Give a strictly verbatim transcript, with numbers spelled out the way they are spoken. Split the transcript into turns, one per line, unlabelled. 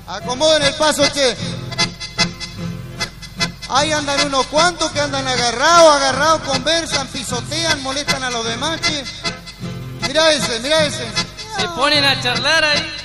Acomoden el paso, che. Ahí andan unos cuantos que andan agarrados, agarrados, conversan, pisotean, molestan a los demás, che. Mira ese, mira ese.
Se ponen a charlar ahí.